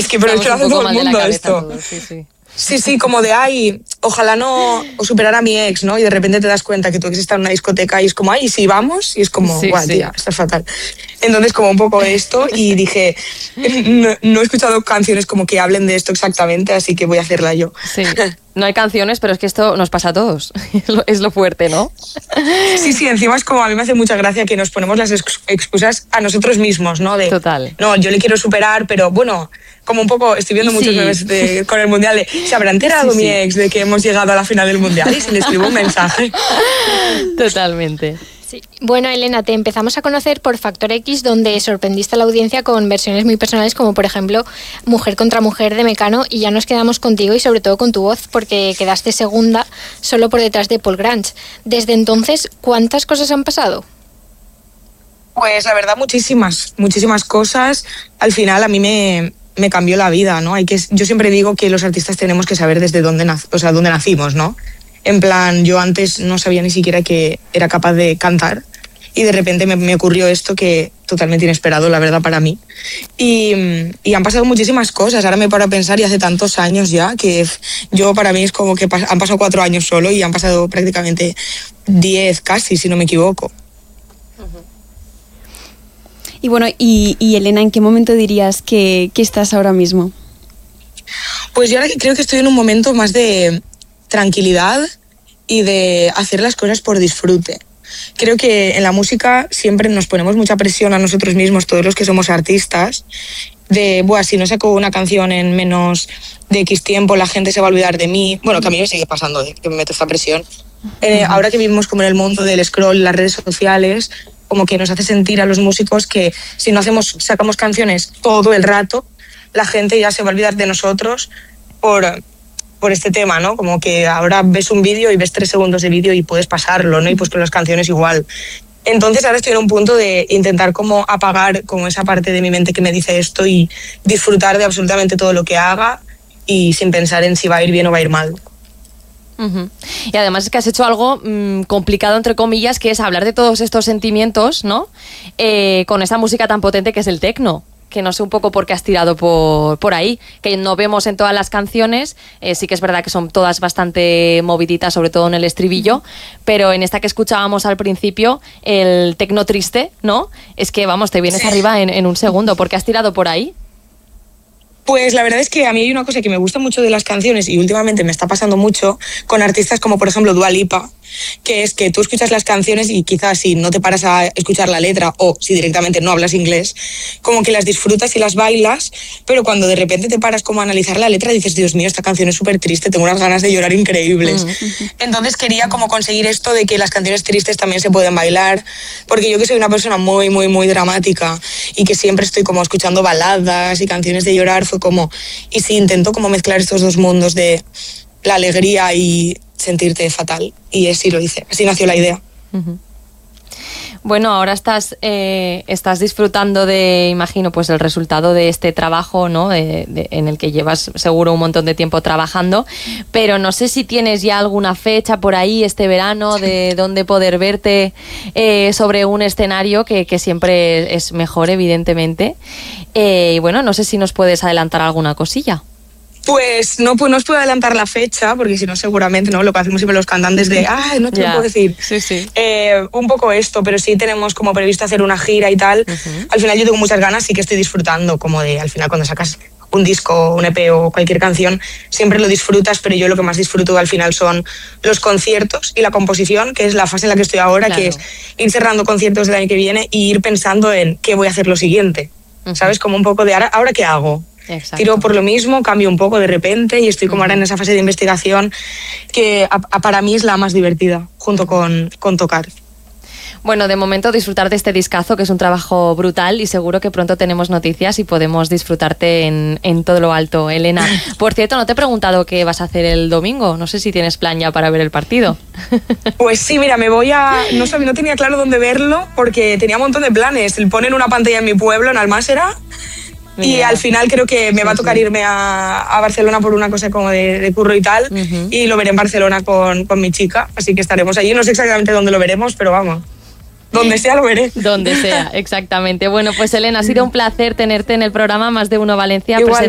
Es que, pero es que lo hace todo el mundo esto. Todos, sí. Sí, como de, ay, ojalá no superar a mi ex, ¿no? Y de repente te das cuenta que tu ex está en una discoteca y es como, ay, ¿sí vamos? Y es como, guau, tía, estás fatal. Entonces, como un poco esto, y dije, no he escuchado canciones como que hablen de esto exactamente, así que voy a hacerla yo. Sí, no hay canciones, pero es que esto nos pasa a todos. Es lo fuerte, ¿no? Sí, encima es como, a mí me hace mucha gracia que nos ponemos las excusas a nosotros mismos, ¿no? Total. No, yo le quiero superar, pero bueno, como un poco, estoy viendo muchos memes con el Mundial de, ¿se habrá enterado mi ex de que hemos llegado a la final del Mundial? Y si le escribo un mensaje. Totalmente. Sí. Bueno, Elena, te empezamos a conocer por Factor X, donde sorprendiste a la audiencia con versiones muy personales, como por ejemplo Mujer contra Mujer de Mecano, y ya nos quedamos contigo y sobre todo con tu voz, porque quedaste segunda solo por detrás de Paul Grange. Desde entonces, ¿cuántas cosas han pasado? Pues la verdad, muchísimas cosas. Al final a mí me cambió la vida, ¿no? Yo siempre digo que los artistas tenemos que saber desde dónde nacimos, ¿no? En plan, yo antes no sabía ni siquiera que era capaz de cantar y de repente me ocurrió esto que totalmente inesperado, la verdad, para mí. Y han pasado muchísimas cosas. Ahora me paro a pensar y hace tantos años ya que yo, para mí es como que han pasado 4 años solo y han pasado prácticamente 10 casi, si no me equivoco. Y bueno, y Elena, ¿en qué momento dirías que estás ahora mismo? Pues yo ahora creo que estoy en un momento más de tranquilidad y de hacer las cosas por disfrute. Creo que en la música siempre nos ponemos mucha presión a nosotros mismos, todos los que somos artistas, de, si no saco una canción en menos de X tiempo, la gente se va a olvidar de mí. Bueno, que a mí me sigue pasando, que me meto esta presión. Ahora que vivimos como en el mundo del scroll, las redes sociales, como que nos hace sentir a los músicos que si no sacamos canciones todo el rato, la gente ya se va a olvidar de nosotros por este tema, ¿no? Como que ahora ves un vídeo y ves 3 segundos de vídeo y puedes pasarlo, ¿no? Y pues con las canciones igual. Entonces ahora estoy en un punto de intentar como apagar como esa parte de mi mente que me dice esto y disfrutar de absolutamente todo lo que haga y sin pensar en si va a ir bien o va a ir mal. Uh-huh. Y además es que has hecho algo complicado, entre comillas, que es hablar de todos estos sentimientos, ¿no? Con esa música tan potente que es el techno. Que no sé un poco por qué has tirado por ahí, que no vemos en todas las canciones, sí que es verdad que son todas bastante moviditas, sobre todo en el estribillo, pero en esta que escuchábamos al principio, el tecno triste, ¿no? Es que, vamos, te vienes arriba en un segundo. ¿Por qué has tirado por ahí? Pues la verdad es que a mí hay una cosa que me gusta mucho de las canciones y últimamente me está pasando mucho con artistas como por ejemplo Dua Lipa, que es que tú escuchas las canciones y quizás si no te paras a escuchar la letra o si directamente no hablas inglés, como que las disfrutas y las bailas, pero cuando de repente te paras como a analizar la letra dices, Dios mío, esta canción es súper triste, tengo unas ganas de llorar increíbles. Entonces quería como conseguir esto de que las canciones tristes también se pueden bailar, porque yo que soy una persona muy, muy, muy dramática y que siempre estoy como escuchando baladas y canciones de llorar, fue como, y sí, intento como mezclar estos dos mundos de la alegría y sentirte fatal, y así lo hice, así nació la idea. Uh-huh. Bueno, ahora estás disfrutando de, imagino, pues el resultado de este trabajo, ¿no? En el que llevas seguro un montón de tiempo trabajando, pero no sé si tienes ya alguna fecha por ahí este verano de dónde poder verte sobre un escenario que siempre es mejor, evidentemente. Y bueno, no sé si nos puedes adelantar alguna cosilla. Pues no os puedo adelantar la fecha, porque si no seguramente, ¿no? Lo que hacemos siempre los cantantes de, no te lo puedo decir. Sí. Un poco esto, pero sí tenemos como previsto hacer una gira y tal. Uh-huh. Al final yo tengo muchas ganas, sí que estoy disfrutando, como de, al final cuando sacas un disco, un EP o cualquier canción, siempre lo disfrutas, pero yo lo que más disfruto al final son los conciertos y la composición, que es la fase en la que estoy ahora, claro. Que es ir cerrando conciertos del año que viene y ir pensando en qué voy a hacer lo siguiente. Uh-huh. ¿Sabes? Como un poco de, ¿ahora qué hago? Exacto. Tiro por lo mismo, cambio un poco de repente y estoy como ahora en esa fase de investigación que para mí es la más divertida, junto con tocar. Bueno, de momento disfrutar de este discazo, que es un trabajo brutal, y seguro que pronto tenemos noticias y podemos disfrutarte en todo lo alto, Elena. Por cierto, no te he preguntado qué vas a hacer el domingo, no sé si tienes plan ya para ver el partido. Pues sí, mira, no tenía claro dónde verlo porque tenía un montón de planes. Ponen una pantalla en mi pueblo, en Almásera. Y al final creo que me va a tocar irme a Barcelona por una cosa como de curro y tal. Uh-huh. Y lo veré en Barcelona con mi chica, así que estaremos allí. No sé exactamente dónde lo veremos, pero vamos, donde sea lo veré. Donde sea, exactamente. Bueno, pues Elena, ha sido un placer tenerte en el programa Más de Uno Valencia. Igualmente.